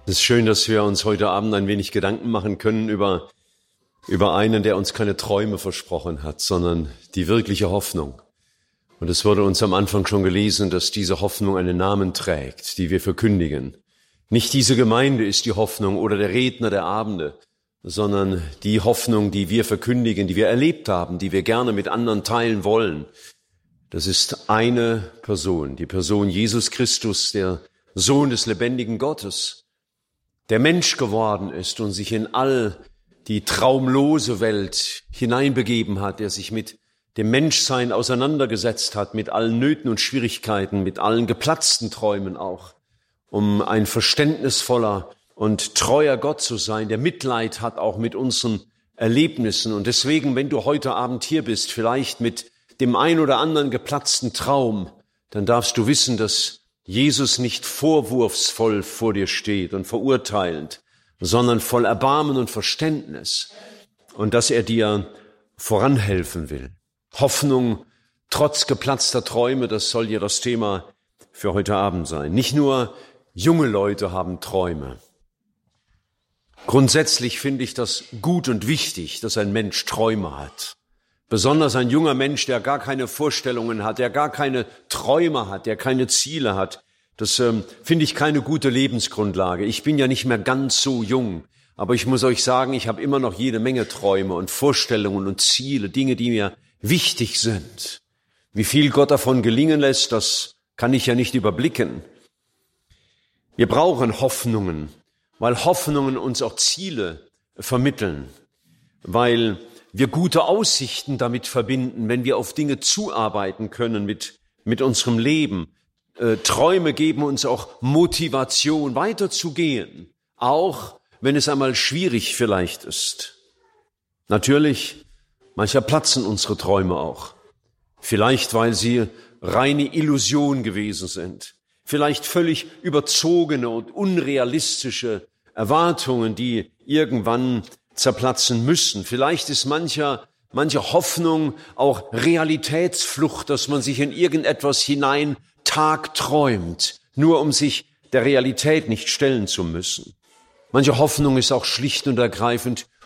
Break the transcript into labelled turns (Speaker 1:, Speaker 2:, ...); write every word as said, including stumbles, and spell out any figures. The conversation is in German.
Speaker 1: Es ist schön, dass wir uns heute Abend ein wenig Gedanken machen können über, über einen, der uns keine Träume versprochen hat, sondern die wirkliche Hoffnung. Und es wurde uns am Anfang schon gelesen, dass diese Hoffnung einen Namen trägt, die wir verkündigen. Nicht diese Gemeinde ist die Hoffnung oder der Redner der Abende, sondern die Hoffnung, die wir verkündigen, die wir erlebt haben, die wir gerne mit anderen teilen wollen. Das ist eine Person, die Person Jesus Christus, der Sohn des lebendigen Gottes, der Mensch geworden ist und sich in all die traumlose Welt hineinbegeben hat, der sich mit dem Menschsein auseinandergesetzt hat, mit allen Nöten und Schwierigkeiten, mit allen geplatzten Träumen auch, um ein verständnisvoller und treuer Gott zu sein, der Mitleid hat auch mit unseren Erlebnissen. Und deswegen, wenn du heute Abend hier bist, vielleicht mit dem ein oder anderen geplatzten Traum, dann darfst du wissen, dass Jesus nicht vorwurfsvoll vor dir steht und verurteilend, sondern voll Erbarmen und Verständnis und dass er dir voranhelfen will. Hoffnung trotz geplatzter Träume, das soll ja das Thema für heute Abend sein. Nicht nur junge Leute haben Träume. Grundsätzlich finde ich das gut und wichtig, dass ein Mensch Träume hat. Besonders ein junger Mensch, der gar keine Vorstellungen hat, der gar keine Träume hat, der keine Ziele hat. Das ähm, finde ich keine gute Lebensgrundlage. Ich bin ja nicht mehr ganz so jung, aber ich muss euch sagen, ich habe immer noch jede Menge Träume und Vorstellungen und Ziele, Dinge, die mir wichtig sind. Wie viel Gott davon gelingen lässt, das kann ich ja nicht überblicken. Wir brauchen Hoffnungen, weil Hoffnungen uns auch Ziele vermitteln, weil wir gute Aussichten damit verbinden, wenn wir auf Dinge zuarbeiten können mit, mit unserem Leben. Äh, Träume geben uns auch Motivation, weiterzugehen, auch wenn es einmal schwierig vielleicht ist. Natürlich, manchmal platzen unsere Träume auch. Vielleicht, weil sie reine Illusion gewesen sind. Vielleicht völlig überzogene und unrealistische Erwartungen, die irgendwann zerplatzen müssen. Vielleicht ist mancher, manche Hoffnung auch Realitätsflucht, dass man sich in irgendetwas hinein tagträumt, nur um sich der Realität nicht stellen zu müssen. Manche Hoffnung ist auch schlicht und ergreifend